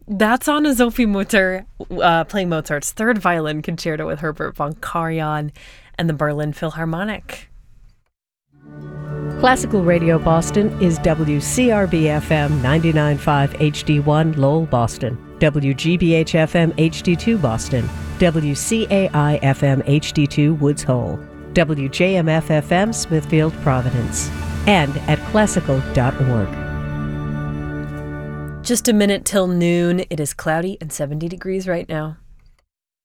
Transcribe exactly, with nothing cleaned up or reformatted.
That's Anna Sophie Mutter uh, playing Mozart's Third Violin Concerto with Herbert von Karajan and the Berlin Philharmonic. Classical Radio Boston is W C R B F M ninety-nine point five H D one Lowell, Boston, W G B H F M H D two Boston, W C A I F M H D two Woods Hole, W J M F F M Smithfield, Providence, and at classical dot org. Just a minute till noon. It is cloudy and seventy degrees right now.